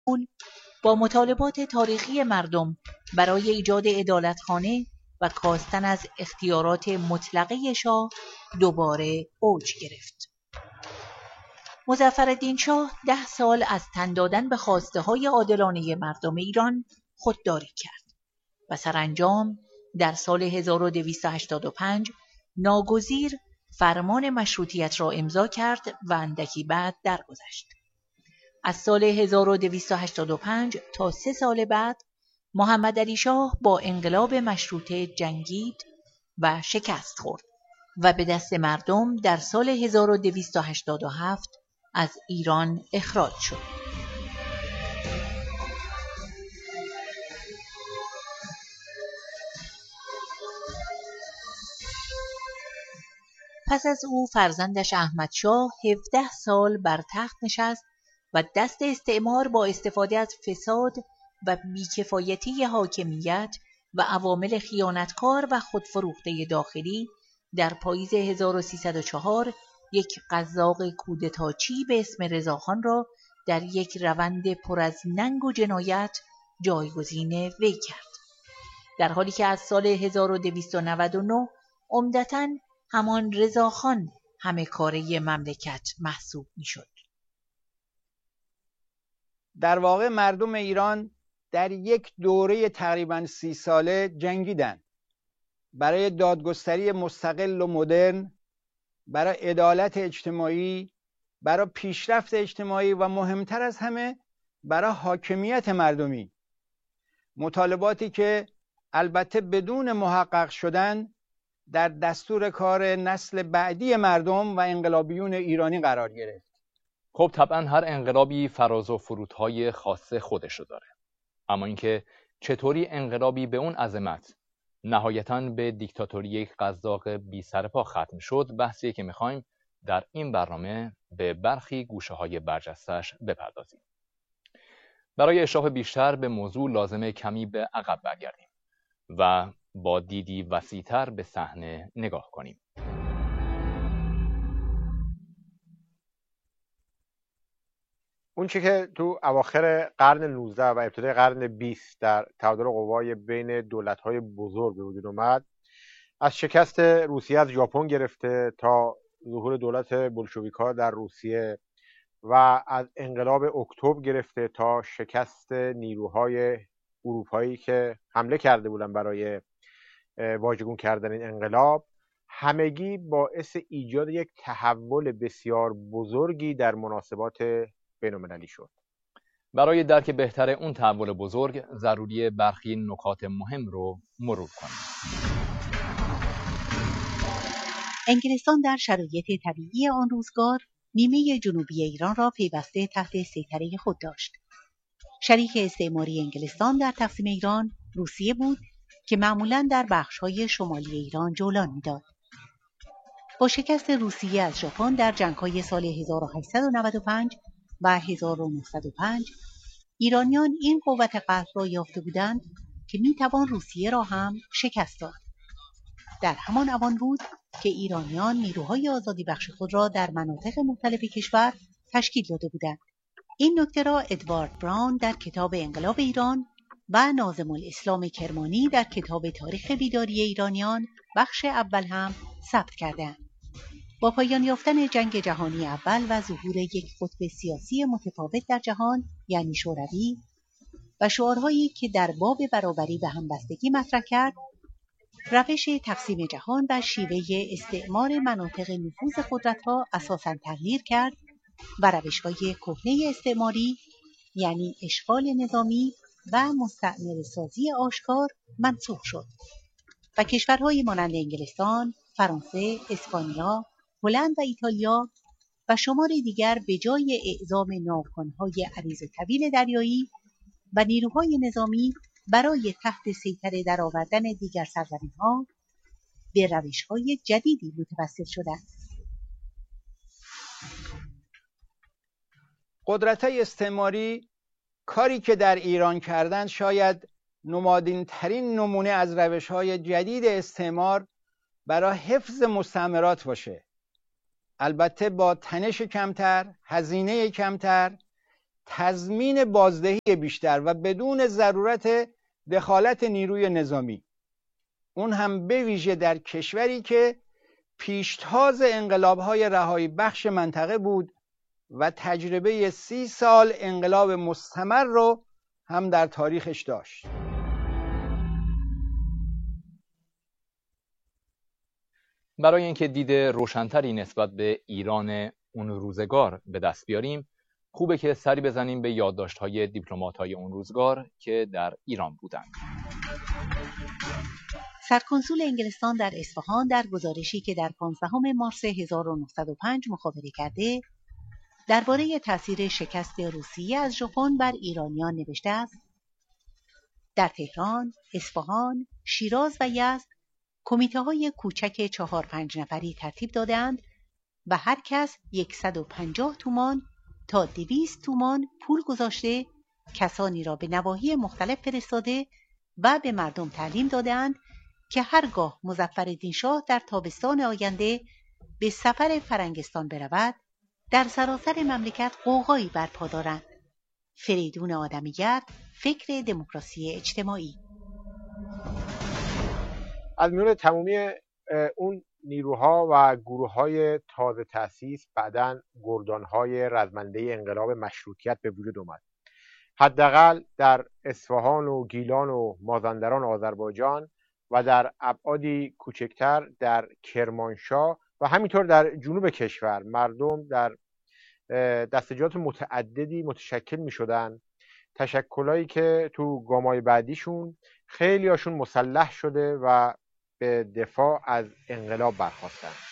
با مطالبات تاریخی مردم برای ایجاد عدالتخانه و کاستن از اختیارات مطلقه شاه دوباره اوج گرفت. مظفرالدین شاه 10 سال از تن دادن به خواسته های عادلانه مردم ایران خودداری کرد و سرانجام در سال 1285 ناگزیر فرمان مشروطیت را امضا کرد و اندکی بعد درگذشت. از سال 1285 تا 3 سال بعد محمدعلی شاه با انقلاب مشروطه جنگید و شکست خورد و به دست مردم در سال 1287 از ایران اخراج شد. پس از او فرزندش احمدشاه 17 سال بر تخت نشست و دست استعمار با استفاده از فساد و بیکفایتی حاکمیت و عوامل خیانتکار و خودفروخته داخلی در پاییز 1304 یک قزاق کودتاچی به اسم رضاخان را در یک روند پر از ننگ و جنایت جایگزین وی کرد، در حالی که از سال 1299 عمدتاً همان رضاخان همه کاره مملکت محسوب می‌شد. در واقع مردم ایران در یک دوره تقریباً 30 ساله جنگیدند برای دادگستری مستقل و مدرن، برای عدالت اجتماعی، برای پیشرفت اجتماعی و مهمتر از همه برای حاکمیت مردمی. مطالباتی که البته بدون محقق شدن در دستور کار نسل بعدی مردم و انقلابیون ایرانی قرار گرفت. خب طبعا هر انقلابی فراز و فرودهای خاص خودشو داره، اما اینکه چطوری انقلابی به اون عظمت نهایتاً به دیکتاتوری یک قزاق بی سر پا ختم شد، بحثیه که میخوایم در این برنامه به برخی گوشه‌های برجسته‌اش بپردازیم. برای اشراف بیشتر به موضوع لازمه کمی به عقب برگردیم و با دیدی وسیع‌تر به صحنه نگاه کنیم. اون چی که تو اواخر قرن 19 و ابتدای قرن 20 در تعادل قوای بین دولت‌های بزرگ به وجود اومد، از شکست روسیه از ژاپن گرفته تا ظهور دولت بولشویک‌ها در روسیه و از انقلاب اکتبر گرفته تا شکست نیروهای اروپایی که حمله کرده بودن برای واژگون کردن این انقلاب، همگی باعث ایجاد یک تحول بسیار بزرگی در مناسبات بین‌المللی شد. برای درک بهتر اون تحول بزرگ ضروری برخی نکات مهم رو مرور کنیم. انگلستان در شرایط طبیعی آن روزگار نیمه جنوبی ایران را پیوسته تحت سیطره خود داشت. شریک استعماری انگلستان در تقسیم ایران روسیه بود که معمولاً در بخش‌های شمالی ایران جولان می‌داد. با شکست روسیه از ژاپن در جنگ‌های سال 1895 و 1905 ایرانیان این قوت قلب را یافته بودند که می‌توان روسیه را هم شکست داد. در همان اوان بود که ایرانیان نیروهای آزادی بخش خود را در مناطق مختلف کشور تشکیل داده بودند. این نکته را ادوارد براون در کتاب انقلاب ایران و ناظم الاسلام کرمانی در کتاب تاریخ بیداری ایرانیان بخش اول هم ثبت کردند. با پایان یافتن جنگ جهانی اول و ظهور یک قطب سیاسی متفاوت در جهان یعنی شوروی و شعارهایی که در باب برابری و همبستگی مطرح کرد، روش تقسیم جهان و شیوه استعمار مناطق نفوذ قدرت‌ها اساساً تغییر کرد و روش‌های کهنه استعماری یعنی اشغال نظامی و مستعمره‌سازی آشکار منسوخ شد و کشورهای مانند انگلستان، فرانسه، اسپانیا، هلند و ایتالیا و شمار دیگر به جای اعزام ناوگان‌های عریض و طویل دریایی و نیروهای نظامی برای تحت سیطره درآوردن دیگر سرزمین‌ها به روش‌های جدیدی متوسل شدند. قدرت‌های استعماری کاری که در ایران کردند شاید نمادین‌ترین نمونه از روش‌های جدید استعمار برای حفظ مستعمرات باشه. البته با تنش کمتر، هزینه کمتر، تضمین بازدهی بیشتر و بدون ضرورت دخالت نیروی نظامی، اون هم به ویژه در کشوری که پیشتاز انقلاب‌های رهایی بخش منطقه بود و تجربه 30 سال انقلاب مستمر رو هم در تاریخش داشت. برای اینکه دید روشن‌تری نسبت به ایران اون روزگار به دست بیاریم، خوبه که سری بزنیم به یادداشت‌های دیپلمات‌های اون روزگار که در ایران بودند. سرکنسول انگلستان در اصفهان در گزارشی که در 15 مارس 1905 مخابره کرده، درباره تأثیر شکست روسیه از ژاپن بر ایرانیان نوشته است: در تهران، اصفهان، شیراز و یزد کمیته‌های کوچک 4-5 نفری ترتیب دادند و هر کس 150 تومان تا 200 تومان پول گذاشته کسانی را به نواحی مختلف فرستاده و به مردم تعلیم دادند که هرگاه مظفرالدین شاه در تابستان آینده به سفر فرنگستان برود، در سراسر مملکت غوغایی برپا دارند. فریدون آدمیت، فکر دموکراسی اجتماعی. از میان تمامی اون نیروها و گروه‌های تازه تأسیس بعداً گردان‌های رزمنده انقلاب مشروطیت به وجود اومد. حداقل در اصفهان و گیلان و مازندران آذربایجان و در ابعادی کوچکتر در کرمانشاه و همینطور در جنوب کشور مردم در دستجات متعددی متشکل می شدن، تشکلایی که تو گامای بعدیشون خیلی هاشون مسلح شده و به دفاع از انقلاب برخاستن.